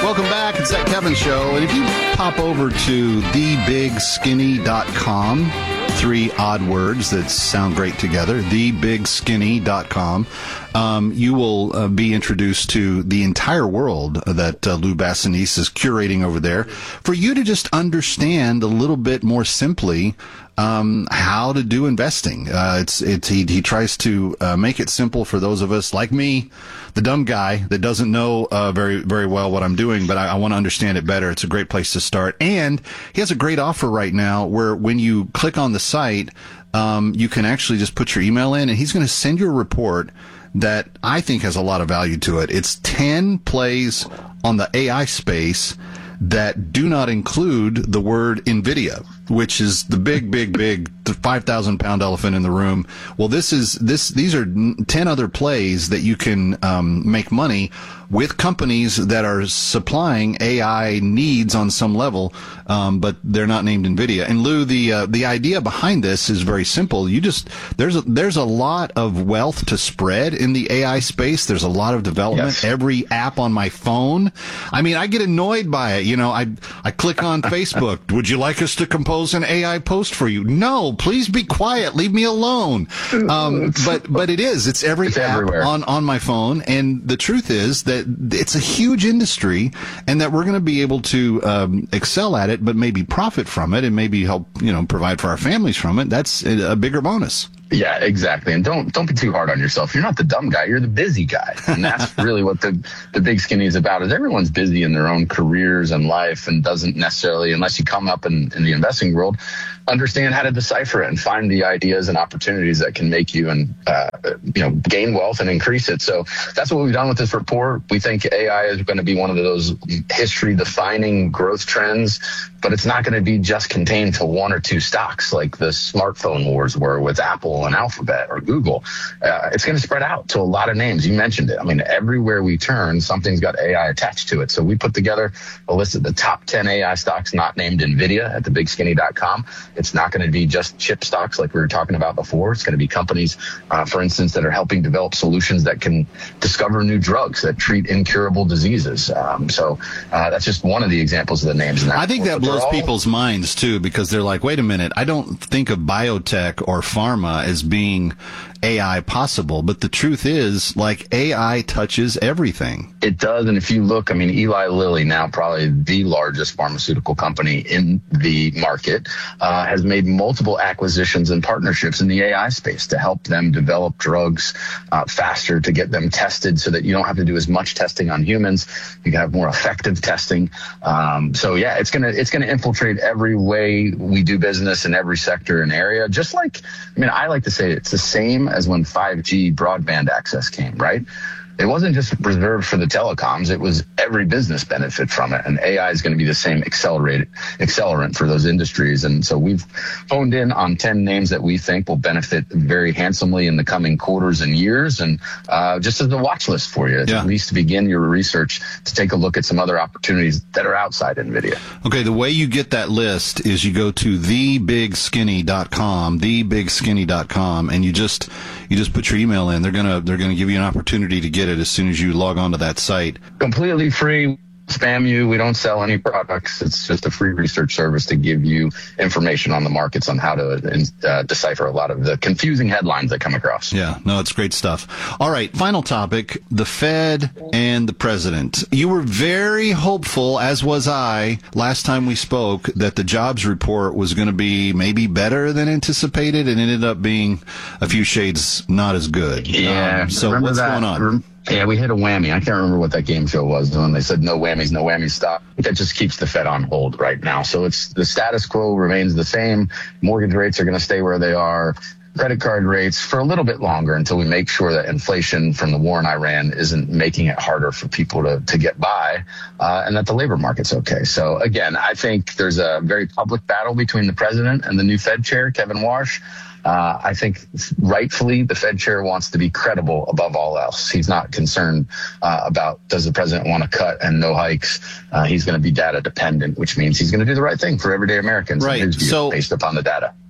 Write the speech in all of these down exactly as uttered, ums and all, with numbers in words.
Welcome back. It's that Kevin Show. And if you pop over to the big skinny dot com, three odd words that sound great together, the big skinny dot com, um, you will uh, be introduced to the entire world that uh, Lou Bassanese is curating over there for you to just understand a little bit more simply Um, how to do investing. Uh, it's, it's, he, he tries to, uh, make it simple for those of us like me, the dumb guy that doesn't know, uh, very, very well what I'm doing, but I, I want to understand it better. It's a great place to start. And he has a great offer right now where when you click on the site, um, you can actually just put your email in and he's going to send you a report that I think has a lot of value to it. It's ten plays on the A I space that do not include the word NVIDIA, which is the big, big, big five thousand pound elephant in the room. Well, this is, this, these are ten other plays that you can, um, make money with companies that are supplying A I needs on some level, um, but they're not named NVIDIA. And Lou, the, uh, the idea behind this is very simple. You just, there's a, there's a lot of wealth to spread in the A I space. There's a lot of development. Yes. Every app on my phone. I mean, I get annoyed by it. You know, I, I click on Facebook. Would you like us to compose an A I post for you? No, please be quiet. Leave me alone. Um, but, but it is, it's every It's app everywhere. on, on my phone. And the truth is that it's a huge industry and that we're going to be able to, um, excel at it, but maybe profit from it and maybe help, you know, provide for our families from it. That's a bigger bonus. Yeah, exactly. And don't don't be too hard on yourself. You're not the dumb guy. You're the busy guy. And that's really what the, the big skinny is about, is everyone's busy in their own careers and life and doesn't necessarily, unless you come up in, in the investing world, understand how to decipher it and find the ideas and opportunities that can make you and uh, you know gain wealth and increase it. So that's what we've done with this report. We think A I is going to be one of those history-defining growth trends, but it's not going to be just contained to one or two stocks like the smartphone wars were with Apple and Alphabet or Google. Uh, it's going to spread out to a lot of names. You mentioned it. I mean, everywhere we turn, something's got A I attached to it. So we put together a list of the top ten A I stocks not named NVIDIA at the big skinny dot com. It's not going to be just chip stocks like we were talking about before. It's going to be companies, uh, for instance, that are helping develop solutions that can discover new drugs that treat incurable diseases. Um, so uh, that's just one of the examples of the names in that. I think that But they're blows all- people's minds, too, because they're like, wait a minute, I don't think of biotech or pharma as being A I possible. But the truth is, like, A I touches everything. It does. And if you look, I mean, Eli Lilly, now probably the largest pharmaceutical company in the market, uh, has made multiple acquisitions and partnerships in the A I space to help them develop drugs uh, faster, to get them tested so that you don't have to do as much testing on humans. You can have more effective testing. Um, so, yeah, it's going to it's going to infiltrate every way we do business in every sector and area. Just like, I mean, I like to say it's the same as when five G broadband access came, right? It wasn't just reserved for the telecoms. It was every business benefit from it. And A I is going to be the same accelerated accelerant for those industries. And so we've honed in on ten names that we think will benefit very handsomely in the coming quarters and years. And uh, just as a watch list for you, Yeah. at least to begin your research, to take a look at some other opportunities that are outside NVIDIA. Okay, the way you get that list is you go to the big skinny dot com, the big skinny dot com, and you just you just put your email in. They're gonna they're gonna give you an opportunity to get it as soon as you log on to that site. Completely free. Spam you. We don't sell any products. It's just a free research service to give you information on the markets on how to uh, decipher a lot of the confusing headlines that come across. Yeah, no, it's great stuff. All right, final topic, the Fed and the president. You were very hopeful, as was I, last time we spoke, that the jobs report was going to be maybe better than anticipated, and it ended up being a few shades not as good. Yeah. Um, so remember what's that? going on? Yeah, we hit a whammy. I can't remember what that game show was when they said no whammies, no whammies, stop. That just keeps the Fed on hold right now. So it's the status quo remains the same. Mortgage rates are going to stay where they are. Credit card rates for a little bit longer until we make sure that inflation from the war in Iran isn't making it harder for people to, to get by, uh, and that the labor market's okay. So again, I think there's a very public battle between the president and the new Fed chair, Kevin Warsh. Uh, I think rightfully the Fed chair wants to be credible above all else. He's not concerned uh, about does the president want to cut and no hikes. Uh, he's going to be data dependent, which means he's going to do the right thing for everyday Americans. Right. In his view, So- based upon the data.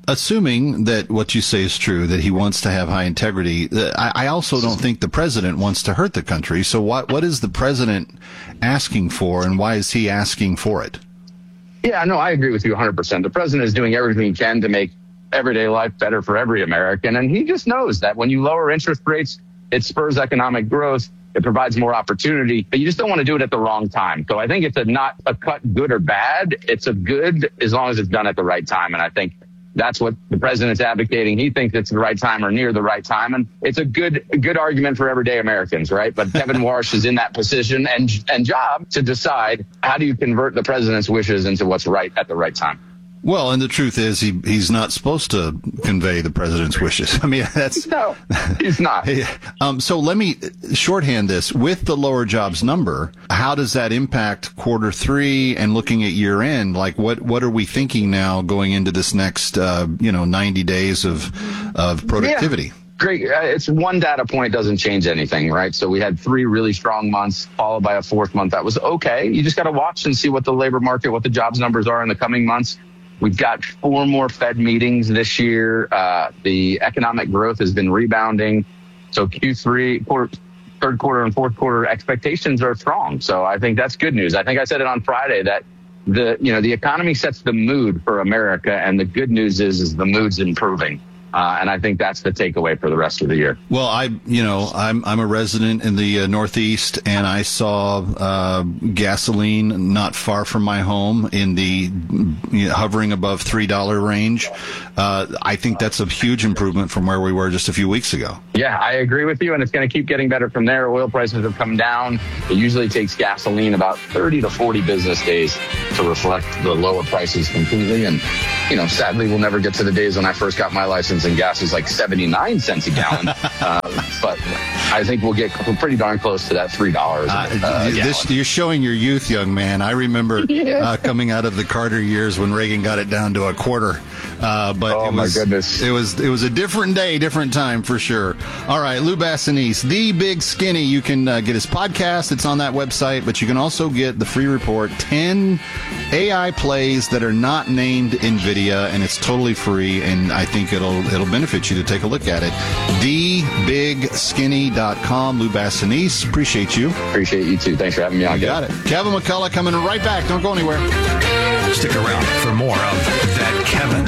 assuming that what you say is true, that he wants to have high integrity, I, I also don't think the president wants to hurt the country. So what what is the president asking for, and why is he asking for it? Yeah, no, I agree with you one hundred percent. The president is doing everything he can to make everyday life better for every American. And he just knows that when you lower interest rates, it spurs economic growth. It provides more opportunity, but you just don't want to do it at the wrong time. So I think it's a not a cut good or bad. It's a good as long as it's done at the right time. And I think that's what the president's advocating. He thinks it's the right time or near the right time. And it's a good good argument for everyday Americans, right? But Kevin Warsh is in that position and and job to decide how do you convert the president's wishes into what's right at the right time. Well, and the truth is he he's not supposed to convey the president's wishes. I mean, that's... No, he's not. um, so let me shorthand this. With the lower jobs number, how does that impact quarter three and looking at year end? Like, what, what are we thinking now going into this next, uh, you know, ninety days of, of productivity? Yeah. Great. Uh, it's one data point doesn't change anything, right? So we had three really strong months followed by a fourth month. That was okay. You just got to watch and see what the labor market, what the jobs numbers are in the coming months. We've got four more Fed meetings this year. Uh, the economic growth has been rebounding. So Q three, quarter, third quarter and fourth quarter expectations are strong. So I think that's good news. I think I said it on Friday that the, you know, the economy sets the mood for America. And the good news is, is the mood's improving. Uh, and I think that's the takeaway for the rest of the year. Well, I, you know, I'm I'm a resident in the uh, Northeast, and I saw uh, gasoline not far from my home in the you know, hovering above three dollar range. Uh, I think that's a huge improvement from where we were just a few weeks ago. Yeah, I agree with you, and it's going to keep getting better from there. Oil prices have come down. It usually takes gasoline about thirty to forty business days to reflect the lower prices completely. And, you know, sadly, we'll never get to the days when I first got my license and gas was like seventy-nine cents a gallon. uh, but I think we'll get pretty darn close to that three dollars. Uh, uh, this, you're showing your youth, young man. I remember yeah. uh, coming out of the Carter years when Reagan got it down to a quarter. Uh, but oh, it was, my goodness. It was, it was a different day, different time for sure. All right, Lou Bassanese, The Big Skinny. You can uh, get his podcast. It's on that website, but you can also get the free report, ten A I plays that are not named NVIDIA, and it's totally free, and I think it'll it'll benefit you to take a look at it. the big skinny dot com. Lou Bassanese, appreciate you. Appreciate you too. Thanks for having me on. You got it. Kevin McCullough coming right back. Don't go anywhere. Stick around for more of That Kevin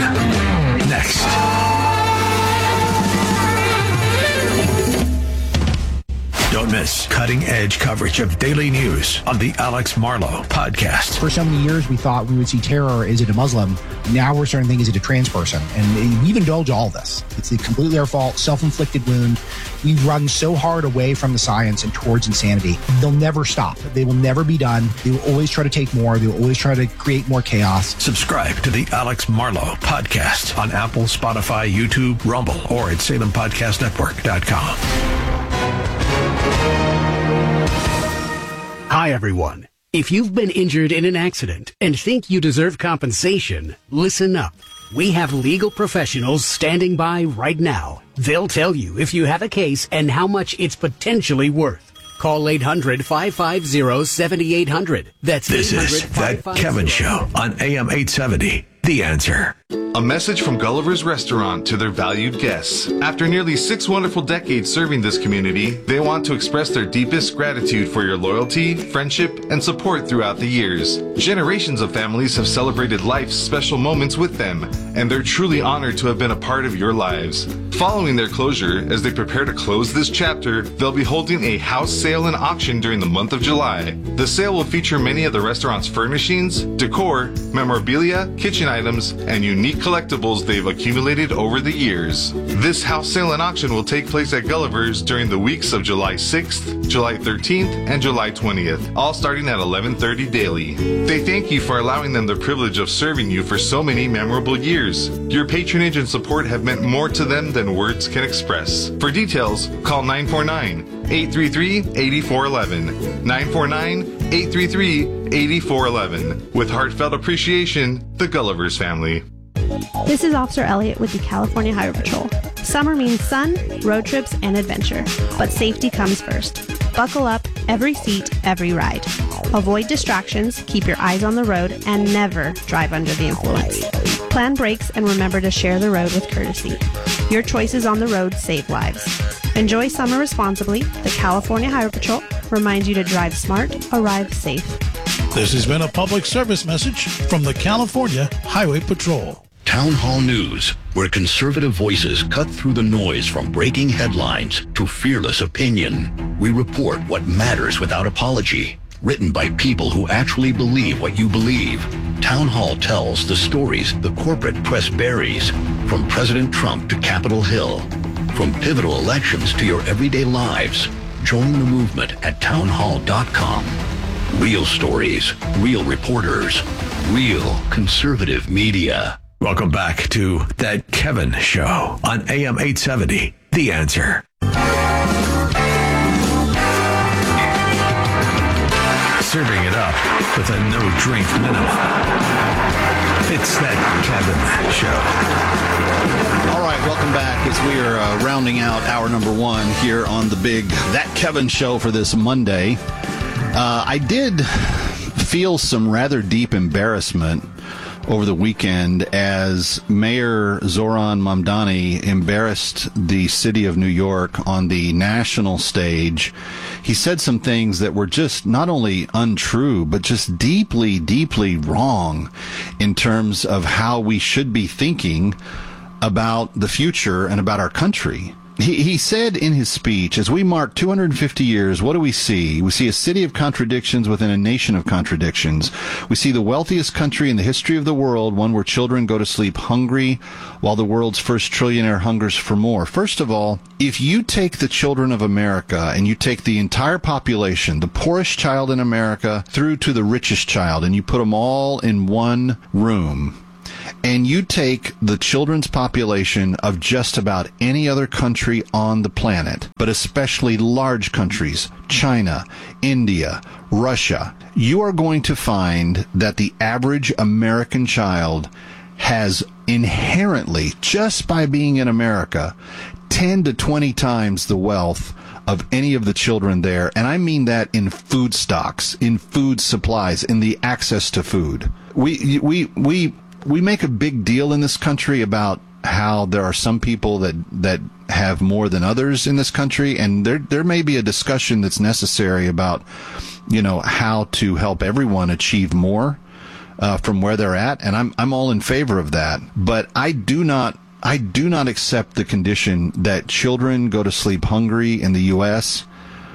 next. Don't miss cutting-edge coverage of daily news on the Alex Marlow podcast. For so many years, we thought we would see terror. Is it a Muslim? Now we're starting to think, is it a trans person? And we've indulged all this. It's completely our fault, self-inflicted wound. We've run so hard away from the science and towards insanity. They'll never stop. They will never be done. They will always try to take more. They will always try to create more chaos. Subscribe to the Alex Marlow podcast on Apple, Spotify, YouTube, Rumble, or at Salem Podcast Network dot com. Hi, everyone. If you've been injured in an accident and think you deserve compensation, listen up. We have legal professionals standing by right now. They'll tell you if you have a case and how much it's potentially worth. Call eight hundred, five five zero, seven eight hundred. That's This is That Kevin Show on A M eight seventy. The Answer. A message from Gulliver's Restaurant to their valued guests. After nearly six wonderful decades serving this community, they want to express their deepest gratitude for your loyalty, friendship, and support throughout the years. Generations of families have celebrated life's special moments with them, and they're truly honored to have been a part of your lives. Following their closure, as they prepare to close this chapter, they'll be holding a house sale and auction during the month of July. The sale will feature many of the restaurant's furnishings, decor, memorabilia, kitchen items, and unique collectibles they've accumulated over the years. This house sale and auction will take place at Gulliver's during the weeks of July sixth, July thirteenth, and July twentieth, all starting at eleven thirty daily. They thank you for allowing them the privilege of serving you for so many memorable years. Your patronage and support have meant more to them than words can express. For details, call nine four nine, eight three three, eight four one one, nine four nine, eight three three, eight four one one. With heartfelt appreciation, the Gulliver's family. This is Officer Elliott with the California Highway Patrol. Summer means sun, road trips, and adventure. But safety comes first. Buckle up, every seat, every ride. Avoid distractions, keep your eyes on the road, and never drive under the influence. Plan brakes and remember to share the road with courtesy. Your choices on the road save lives. Enjoy summer responsibly. The California Highway Patrol reminds you to drive smart, arrive safe. This has been a public service message from the California Highway Patrol. Town Hall News, where conservative voices cut through the noise from breaking headlines to fearless opinion. We report what matters without apology. Written by people who actually believe what you believe. Town Hall tells the stories the corporate press buries, from President Trump to Capitol Hill, from pivotal elections to your everyday lives. Join the movement at town hall dot com. Real stories, real reporters, real conservative media. Welcome back to That Kevin Show on A M eight seventy, The Answer. Serving it up with a no-drink minimum. It's That Kevin Show. All right, welcome back as we are uh, rounding out hour number one here on the big That Kevin Show for this Monday. Uh, I did feel some rather deep embarrassment over the weekend as Mayor Zoran Mamdani embarrassed the city of New York on the national stage. He said some things that were just not only untrue, but just deeply, deeply wrong in terms of how we should be thinking about the future and about our country. He, he said in his speech, as we mark two hundred fifty years, what do we see? We see a city of contradictions within a nation of contradictions. We see the wealthiest country in the history of the world, one where children go to sleep hungry while the world's first trillionaire hungers for more. First of all, if you take the children of America and you take the entire population, the poorest child in America through to the richest child, and you put them all in one room, and you take the children's population of just about any other country on the planet, but especially large countries, China, India, Russia, you are going to find that the average American child has inherently, just by being in America, ten to twenty times the wealth of any of the children there. And I mean that in food stocks, in food supplies, in the access to food. We, we, we, We make a big deal in this country about how there are some people that, that have more than others in this country, and there there may be a discussion that's necessary about, you know, how to help everyone achieve more uh, from where they're at, and I'm I'm all in favor of that. But I do not I do not accept the condition that children go to sleep hungry in the U S.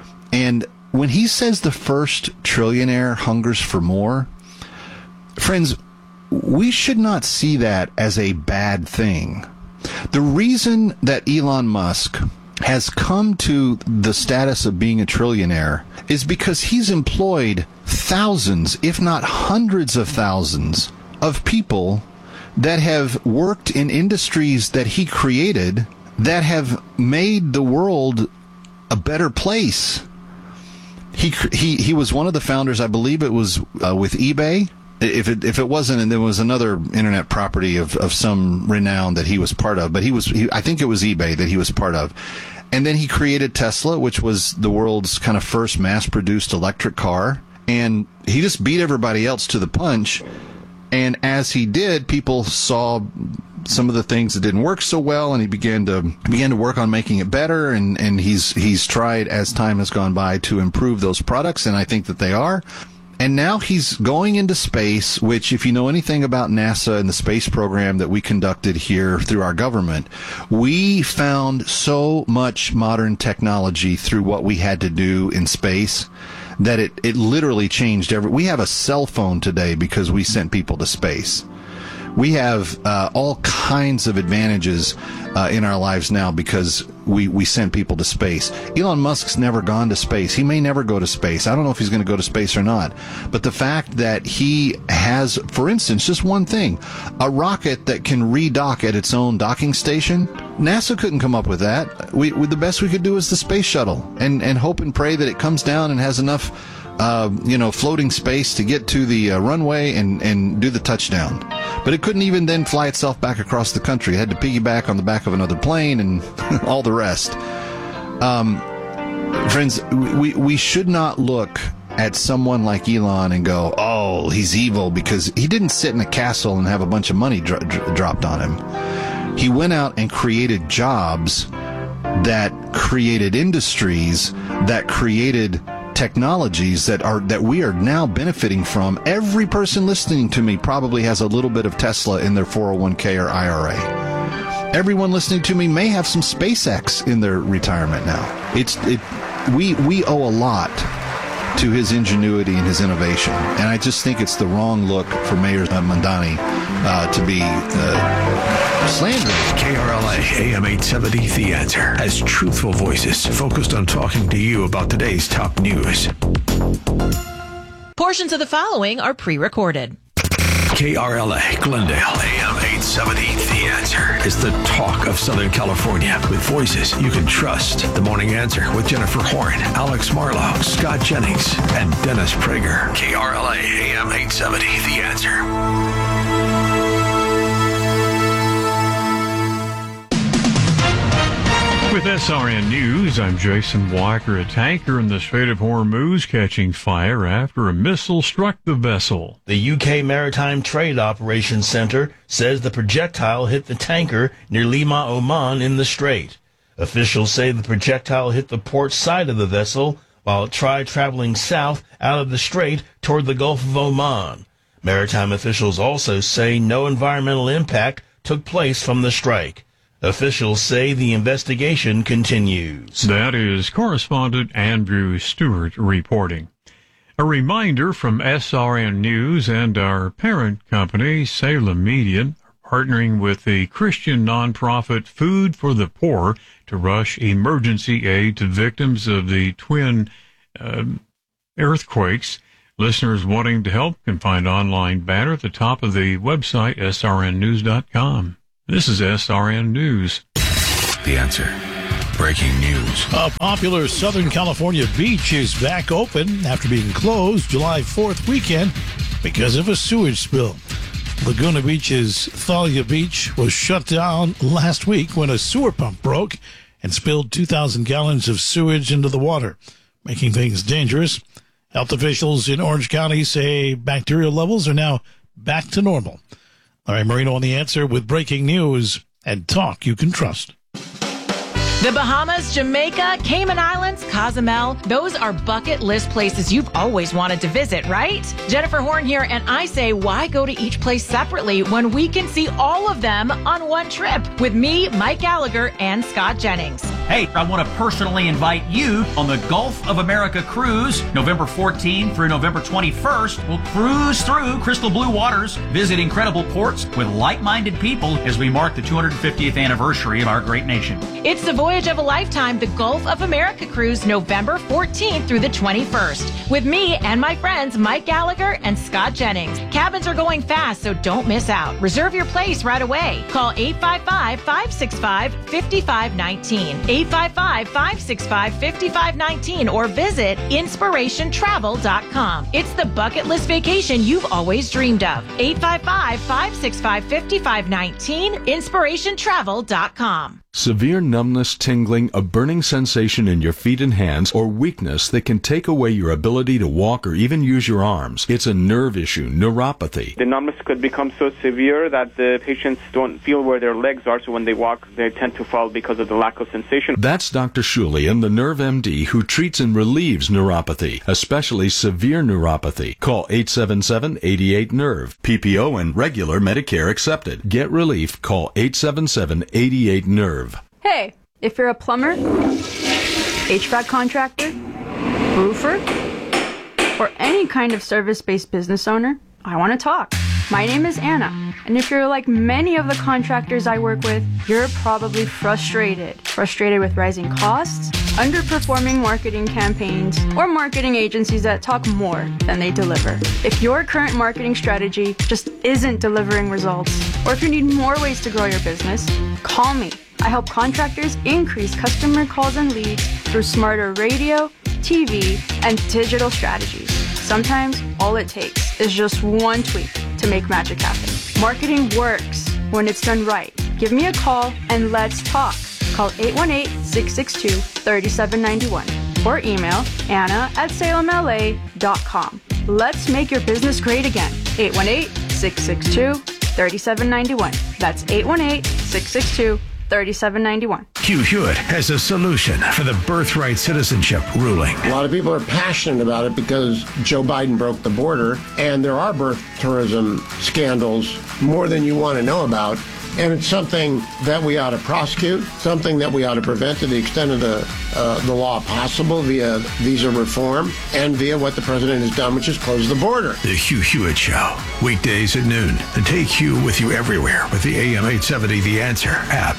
And when he says the first trillionaire hungers for more, friends, we should not see that as a bad thing. The reason that Elon Musk has come to the status of being a trillionaire is because he's employed thousands, if not hundreds of thousands, of people that have worked in industries that he created that have made the world a better place. He he he was one of the founders, I believe it was uh, with eBay. If it if it wasn't, and there was another internet property of, of some renown that he was part of, but he was he, I think it was eBay that he was part of, and then he created Tesla, which was the world's kind of first mass-produced electric car, and he just beat everybody else to the punch. And as he did, people saw some of the things that didn't work so well, and he began to began to work on making it better. And and he's he's tried as time has gone by to improve those products, and I think that they are. And now he's going into space, which, if you know anything about NASA and the space program that we conducted here through our government, we found so much modern technology through what we had to do in space that it, it literally changed every... We have a cell phone today because we sent people to space. We have uh, all kinds of advantages uh, in our lives now because we, we send people to space. Elon Musk's never gone to space. He may never go to space. I don't know if he's going to go to space or not. But the fact that he has, for instance, just one thing, a rocket that can redock at its own docking station, NASA couldn't come up with that. We, we the best we could do is the space shuttle and, and hope and pray that it comes down and has enough Uh, you know, floating space to get to the uh, runway and, and do the touchdown. But it couldn't even then fly itself back across the country. It had to piggyback on the back of another plane and all the rest. Um, friends, we, we should not look at someone like Elon and go, oh, he's evil, because he didn't sit in a castle and have a bunch of money dro- dro- dropped on him. He went out and created jobs that created industries, that created technologies that are that we are now benefiting from. Every person listening to me probably has a little bit of Tesla in their four oh one k or I R A. Everyone listening to me may have some SpaceX in their retirement now. It's it we we owe a lot to his ingenuity and his innovation, and I just think it's the wrong look for Mayor Mamdani uh, to be uh, slandering. K R L A A M eight seventy The Answer has truthful voices focused on talking to you about today's top news. Portions of the following are pre-recorded. K R L A Glendale A M eight seventy The Answer is the talk of Southern California with voices you can trust. The Morning Answer with Jennifer Horn, Alex Marlowe, Scott Jennings, and Dennis Prager. K R L A A M eight seventy The Answer. With S R N News, I'm Jason Walker. A tanker in the Strait of Hormuz catching fire after a missile struck the vessel. The U K Maritime Trade Operations Center says the projectile hit the tanker near Lima, Oman in the strait. Officials say the projectile hit the port side of the vessel while it tried traveling south out of the strait toward the Gulf of Oman. Maritime officials also say no environmental impact took place from the strike. Officials say the investigation continues. That is correspondent Andrew Stewart reporting. A reminder from S R N News and our parent company, Salem Media, partnering with the Christian nonprofit Food for the Poor to rush emergency aid to victims of the twin uh, earthquakes. Listeners wanting to help can find online banner at the top of the website, S R N news dot com. This is S R N News. The Answer. Breaking news. A popular Southern California beach is back open after being closed July fourth weekend because of a sewage spill. Laguna Beach's Thalia Beach was shut down last week when a sewer pump broke and spilled two thousand gallons of sewage into the water, making things dangerous. Health officials in Orange County say bacterial levels are now back to normal. All right, Marino on The Answer with breaking news and talk you can trust. The Bahamas, Jamaica, Cayman Islands, Cozumel, those are bucket list places you've always wanted to visit, right? Jennifer Horn here, and I say, why go to each place separately when we can see all of them on one trip with me, Mike Gallagher, and Scott Jennings? Hey, I want to personally invite you on the Gulf of America cruise, November fourteenth through November twenty-first. We'll cruise through crystal blue waters, visit incredible ports with like-minded people as we mark the two hundred fiftieth anniversary of our great nation. It's the voyage of a lifetime, the Gulf of America cruise, November fourteenth through the twenty-first, with me and my friends Mike Gallagher and Scott Jennings. Cabins are going fast, so don't miss out. Reserve your place right away. Call eight five five, five six five, five five one nine, eight five five, five six five, five five one nine, or visit inspiration travel dot com. It's the bucket list vacation you've always dreamed of. eight five five, five six five, five five one nine, inspiration travel dot com. Severe numbness, tingling, a burning sensation in your feet and hands, or weakness that can take away your ability to walk or even use your arms. It's a nerve issue, neuropathy. The numbness could become so severe that the patients don't feel where their legs are, so when they walk, they tend to fall because of the lack of sensation. That's Doctor Shulian, the Nerve M D, who treats and relieves neuropathy, especially severe neuropathy. Call eight seven seven, eight eight, nerve. P P O and regular Medicare accepted. Get relief. Call eight seven seven, eight eight, nerve. Hey, if you're a plumber, H V A C contractor, roofer, or any kind of service-based business owner, I want to talk. My name is Anna, and if you're like many of the contractors I work with, you're probably frustrated. Frustrated with rising costs, underperforming marketing campaigns, or marketing agencies that talk more than they deliver. If your current marketing strategy just isn't delivering results, or if you need more ways to grow your business, call me. I help contractors increase customer calls and leads through smarter radio, T V, and digital strategies. Sometimes all it takes is just one tweak to make magic happen. Marketing works when it's done right. Give me a call and let's talk. Call eight one eight, six six two, three seven nine one or email Anna at salem L A dot com. Let's make your business great again. eight one eight, six six two, three seven nine one. That's eight one eight, six six two, three seven nine one. Hugh Hewitt has a solution for the birthright citizenship ruling. A lot of people are passionate about it because Joe Biden broke the border, and there are birth tourism scandals, more than you want to know about. And it's something that we ought to prosecute, something that we ought to prevent to the extent of the uh, the law possible via visa reform and via what the president has done, which is close the border. The Hugh Hewitt Show, weekdays at noon. And take Hugh with you everywhere with the A M eight seventy The Answer app.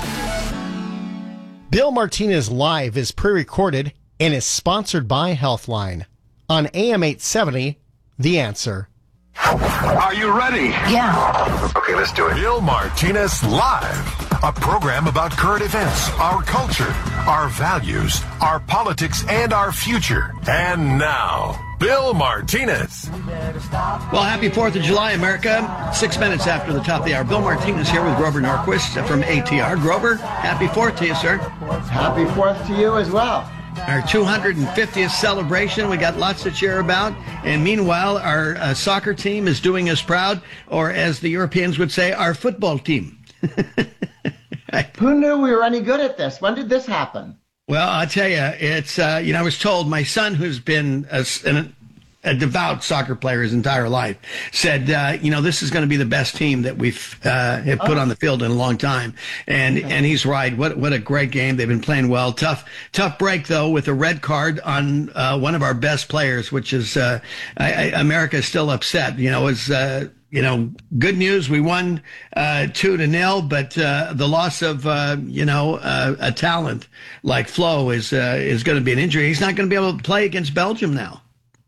Bill Martinez Live is pre-recorded and is sponsored by Healthline on A M eight seventy The Answer. Are you ready? Yeah. Okay, let's do it. Bill Martinez Live, a program about current events, our culture, our values, our politics, and our future. And now, Bill Martinez. Well, happy fourth of July, America. Six minutes after the top of the hour. Bill Martinez here with Grover Norquist from A T R. Grover, happy fourth to you, sir. Happy fourth to you as well. Our two hundred fiftieth celebration. We got lots to cheer about. And meanwhile, our uh, soccer team is doing us proud, or as the Europeans would say, our football team. Who knew we were any good at this? When did this happen? Well, I'll tell you, it's, uh, you know, I was told my son, who's been a, an, a devout soccer player his entire life, said, uh, you know, this is going to be the best team that we've uh, have put oh. on the field in a long time. And okay. and he's right. What what a great game. They've been playing well. Tough tough break, though, with a red card on uh, one of our best players, which is uh, I, I, America is still upset. You know, it's, uh, you know, good news. We won uh, two to nil, but uh, the loss of, uh, you know, uh, a talent like Flo is, uh, is going to be an injury. He's not going to be able to play against Belgium now.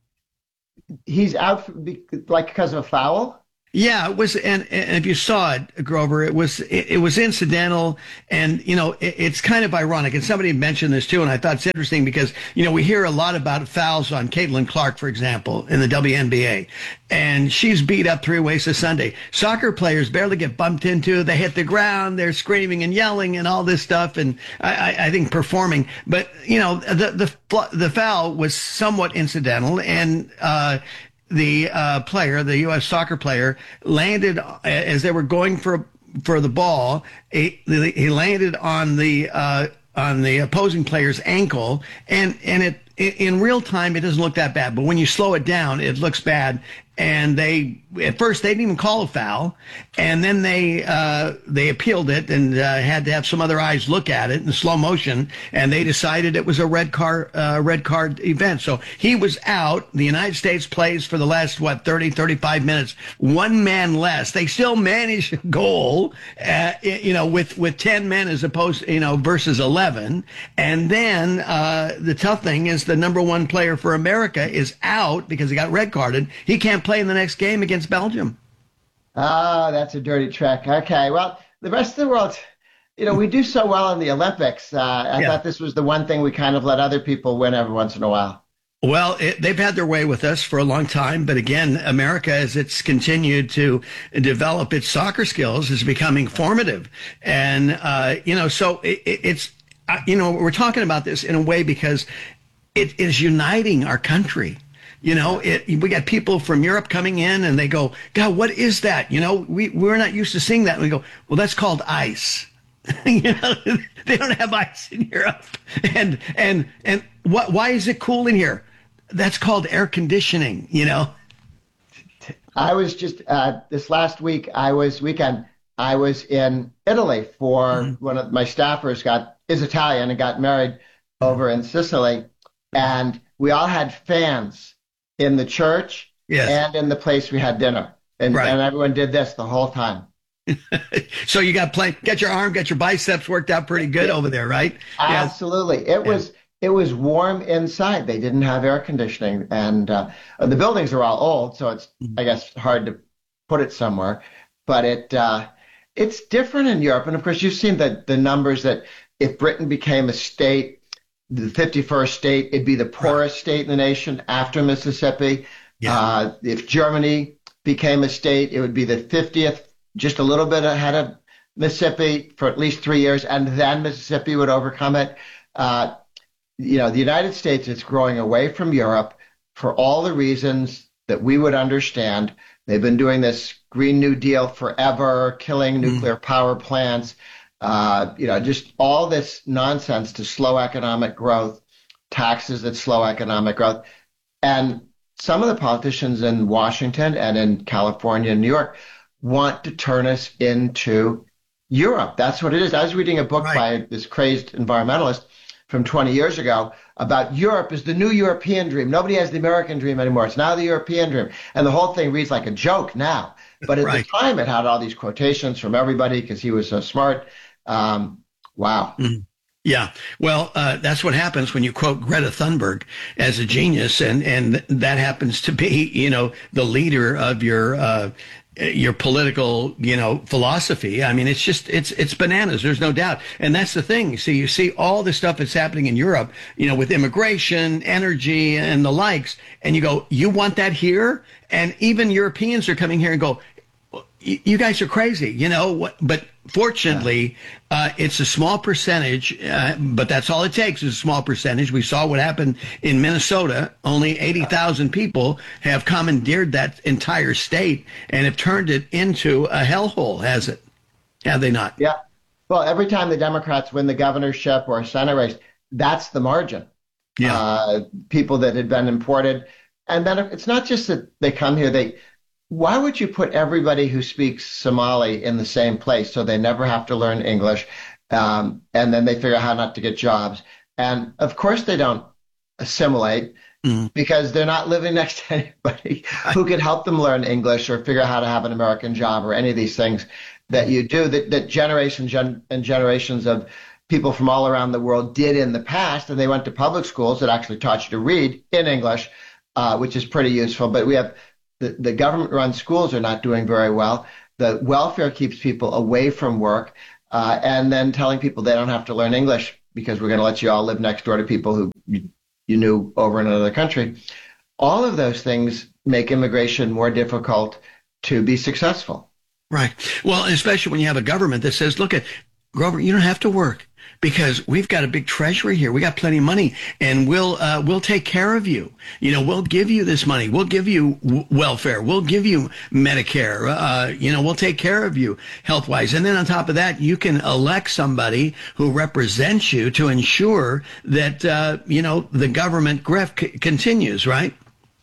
He's out for, like because of a foul? Yeah, it was, and, and if you saw it, Grover, it was it, it was incidental, and you know it, it's kind of ironic. And somebody mentioned this too, and I thought it's interesting because you know we hear a lot about fouls on Caitlin Clark, for example, in the W N B A, and she's beat up three ways to Sunday. Soccer players barely get bumped into; they hit the ground, they're screaming and yelling and all this stuff, and I, I, I think performing. But you know the the the foul was somewhat incidental, and. uh The uh, player, the U S soccer player, landed as they were going for for the ball. He, he landed on the uh, on the opposing player's ankle, and and it in real time it doesn't look that bad, but when you slow it down, it looks bad. And they at first they didn't even call a foul, and then they uh, they appealed it and uh, had to have some other eyes look at it in slow motion, and they decided it was a red card uh, red card event. So he was out. The United States plays for the last what thirty, thirty-five minutes, one man less. They still managed a goal, uh, you know, with with ten men as opposed, you know, versus eleven. And then uh, the tough thing is the number one player for America is out because he got red carded. He can't play in the next game against Belgium. Ah, oh, that's a dirty trick. Okay, well, the rest of the world, you know, we do so well in the Olympics. Uh, I yeah. thought this was the one thing we kind of let other people win every once in a while. Well, it, they've had their way with us for a long time. But again, America, as it's continued to develop its soccer skills, is becoming formative. And, uh, you know, so it, it, it's, uh, you know, we're talking about this in a way because it is uniting our country. You know, it, we got people from Europe coming in and they go, God, what is that? You know, we, we're not used to seeing that. And we go, well, that's called ice. You know, they don't have ice in Europe. And, and, and what, why is it cool in here? That's called air conditioning, you know? I was just, uh, this last week, I was, weekend, I was in Italy for mm-hmm. one of my staffers got, is Italian and got married over in Sicily. And we all had fans in the church yes. and in the place we had dinner. And, right. and everyone did this the whole time. So you got play, get your arm, get your biceps worked out pretty good yeah. over there, right? Absolutely. Yes. It yeah. was it was warm inside. They didn't have air conditioning. And uh, the buildings are all old, so it's, I guess, hard to put it somewhere. But it uh, it's different in Europe. And, of course, you've seen the, the numbers that if Britain became a state, the fifty-first state, it'd be the poorest right. state in the nation after Mississippi. Yeah. Uh, if Germany became a state, it would be the fiftieth, just a little bit ahead of Mississippi for at least three years, and then Mississippi would overcome it. Uh, you know, the United States is growing away from Europe for all the reasons that we would understand. They've been doing this Green New Deal forever, killing nuclear mm. power plants, uh, you know, just all this nonsense to slow economic growth, taxes that slow economic growth. And some of the politicians in Washington and in California and New York want to turn us into Europe. That's what it is. I was reading a book right. by this crazed environmentalist from twenty years ago about Europe is the new European dream. Nobody has the American dream anymore. It's now the European dream. And the whole thing reads like a joke now. But at right. the time, it had all these quotations from everybody because he was so smart. Um, wow. Mm-hmm. Yeah. Well, uh, that's what happens when you quote Greta Thunberg as a genius. And, and that happens to be, you know, the leader of your uh your political, you know, philosophy. I mean, it's just, it's, it's bananas. There's no doubt. And that's the thing. See, you see all the stuff that's happening in Europe, you know, with immigration, energy and the likes. And you go, you want that here? And even Europeans are coming here and go, you guys are crazy, you know, what, but fortunately, uh, it's a small percentage, uh, but that's all it takes is a small percentage. We saw what happened in Minnesota. Only eighty thousand people have commandeered that entire state and have turned it into a hellhole, has it? Have they not? Yeah. Well, every time the Democrats win the governorship or a Senate race, that's the margin. Yeah. Uh, people that had been imported. And then it's not just that they come here, they, why would you put everybody who speaks Somali in the same place so they never have to learn English, um, and then they figure out how not to get jobs? And of course they don't assimilate mm-hmm. because they're not living next to anybody who could help them learn English or figure out how to have an American job or any of these things that you do that, that generations gen- and generations of people from all around the world did in the past. And they went to public schools that actually taught you to read in English, uh, which is pretty useful. But we have The, the government-run schools are not doing very well. The welfare keeps people away from work, uh, and then telling people they don't have to learn English because we're going to let you all live next door to people who you, you knew over in another country. All of those things make immigration more difficult to be successful. Right. Well, especially when you have a government that says, look, at Grover, you don't have to work because we've got a big treasury here. We got plenty of money, and we'll uh, we'll take care of you. You know, we'll give you this money. We'll give you w- welfare. We'll give you Medicare. Uh, you know, we'll take care of you health-wise. And then on top of that, you can elect somebody who represents you to ensure that, uh, you know, the government grift c- continues, right?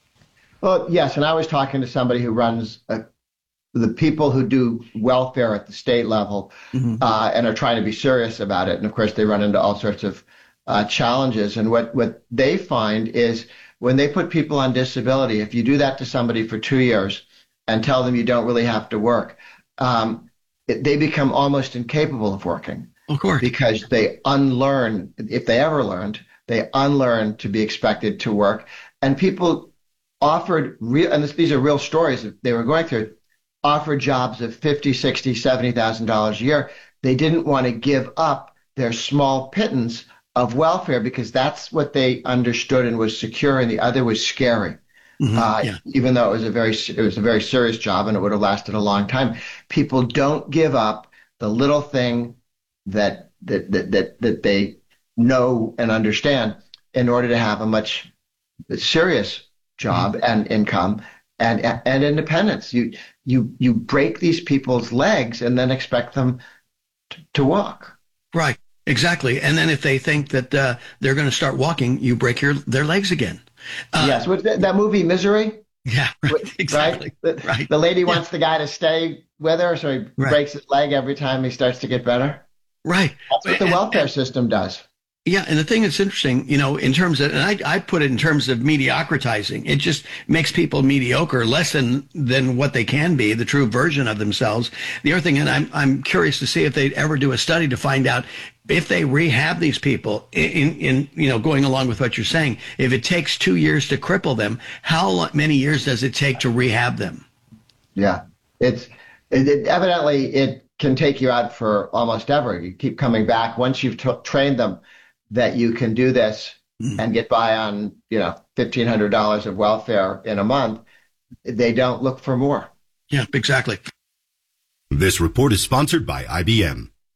Well, yes. And I was talking to somebody who runs a the people who do welfare at the state level mm-hmm. uh, and are trying to be serious about it. And of course, they run into all sorts of uh, challenges. And what, what they find is when they put people on disability, if you do that to somebody for two years and tell them you don't really have to work, um, it, they become almost incapable of working. Of course. Because they unlearn, if they ever learned, they unlearn to be expected to work. And people offered real, and this, these are real stories that they were going through, offered jobs of fifty, sixty, seventy thousand dollars a year. They didn't want to give up their small pittance of welfare because that's what they understood and was secure, and the other was scary. Mm-hmm, uh, yeah. Even though it was a very it was a very serious job and it would have lasted a long time. People don't give up the little thing that that that that, that they know and understand in order to have a much serious job mm-hmm. and income and and independence. You you you break these people's legs and then expect them to, to walk. Right. Exactly. And then if they think that uh, they're going to start walking, you break your their legs again. Uh, yes. With that, that movie Misery. Yeah. Right, exactly. Right? The, right. the lady yeah. wants the guy to stay with her, so he right. breaks his leg every time he starts to get better. Right. That's what the and, welfare and, system does. Yeah, and the thing that's interesting, you know, in terms of, and I, I put it in terms of mediocritizing. It just makes people mediocre, less than, than what they can be, the true version of themselves. The other thing, and I'm I'm curious to see if they'd ever do a study to find out if they rehab these people in, in, you know, going along with what you're saying, if it takes two years to cripple them, how many years does it take to rehab them? Yeah, it's it, it, evidently it can take you out for almost ever. You keep coming back once you've t- trained them that you can do this mm. and get by on, you know, fifteen hundred dollars of welfare in a month. They don't look for more. Yeah, exactly. This report is sponsored by I B M.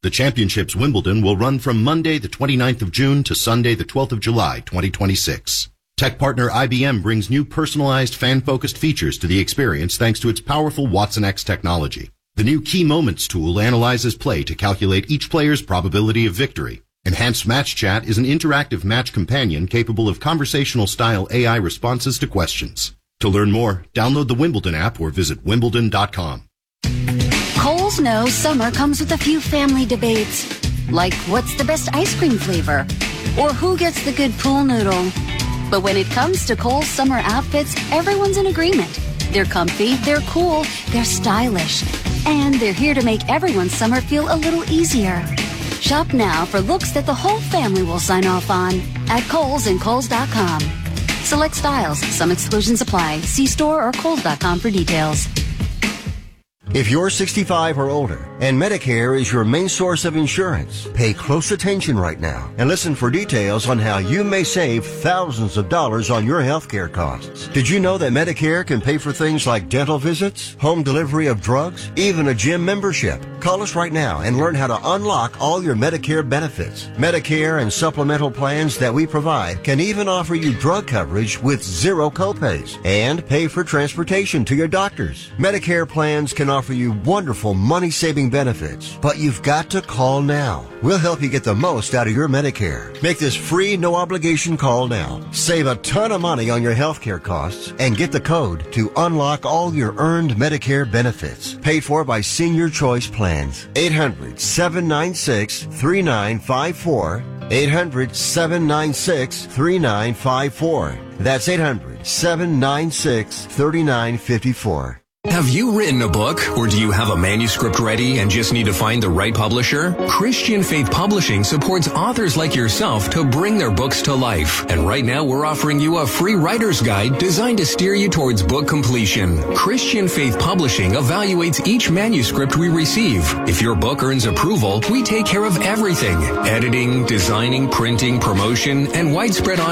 The Championships Wimbledon will run from Monday the twenty-ninth of June to Sunday the twelfth of July, twenty twenty-six. Tech partner I B M brings new personalized, fan-focused features to the experience thanks to its powerful Watson X technology. The new Key Moments tool analyzes play to calculate each player's probability of victory. Enhanced Match Chat is an interactive match companion capable of conversational-style A I responses to questions. To learn more, download the Wimbledon app or visit wimbledon dot com. Kohl's knows summer comes with a few family debates, like what's the best ice cream flavor, or who gets the good pool noodle. But when it comes to Kohl's summer outfits, everyone's in agreement. They're comfy, they're cool, they're stylish, and they're here to make everyone's summer feel a little easier. Shop now for looks that the whole family will sign off on at Kohl's and Kohl's dot com. Select styles, some exclusions apply. See store or Kohl's dot com for details. If you're sixty-five or older and Medicare is your main source of insurance, pay close attention right now and listen for details on how you may save thousands of dollars on your health care costs. Did you know that Medicare can pay for things like dental visits, home delivery of drugs, even a gym membership? Call us right now and learn how to unlock all your Medicare benefits. Medicare and supplemental plans that we provide can even offer you drug coverage with zero copays and pay for transportation to your doctors. Medicare plans can offer you wonderful money-saving benefits, but you've got to call now. We'll help you get the most out of your Medicare. Make this free, no-obligation call now. Save a ton of money on your health care costs and get the code to unlock all your earned Medicare benefits. Paid for by Senior Choice Plans. eight hundred, seven nine six, three nine five four. eight hundred, seven nine six, three nine five four. That's eight hundred, seven nine six, three nine five four. Have you written a book, or do you have a manuscript ready and just need to find the right publisher? Christian Faith Publishing supports authors like yourself to bring their books to life. And right now we're offering you a free writer's guide designed to steer you towards book completion. Christian Faith Publishing evaluates each manuscript we receive. If your book earns approval, we take care of everything: editing, designing, printing, promotion, and widespread